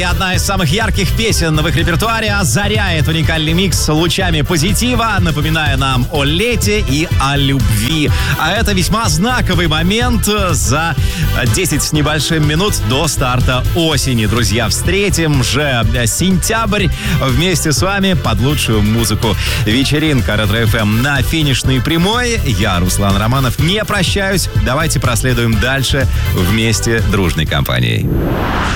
И одна из самых ярких песен в их репертуаре озаряет уникальный микс лучами позитива, напоминая нам о лете и о любви. А это весьма знаковый момент за 10 с небольшим минут до старта осени. Друзья, встретим же сентябрь вместе с вами под лучшую музыку. Вечеринка Ретро-ФМ на финишной прямой. Я, Руслан Романов, не прощаюсь. Давайте проследуем дальше вместе дружной компанией.